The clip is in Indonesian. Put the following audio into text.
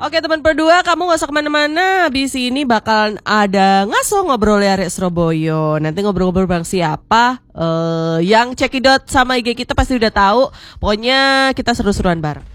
Oke teman berdua, kamu gak usah kemana-mana. Abis ini bakal ada ngaso ngobrol ya Arek Surabaya. Nanti ngobrol-ngobrol bang siapa yang cekidot sama IG kita pasti udah tahu. Pokoknya kita seru-seruan bareng.